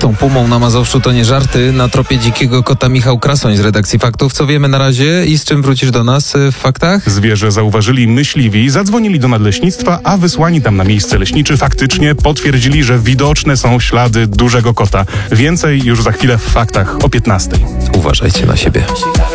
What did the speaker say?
tą pumą na Mazowszu to nie żarty. Na tropie dzikiego kota Michał Krasoń z redakcji Faktów. Co wiemy na razie i z czym wrócisz do nas w faktach? Zwierzę zauważyli myśliwi, zadzwonili do nadleśnictwa, a wysłani tam na miejsce leśniczy faktycznie potwierdzili, że widoczne są ślady dużego kota. Więcej już za chwilę w faktach o 15:00. Uważajcie na siebie.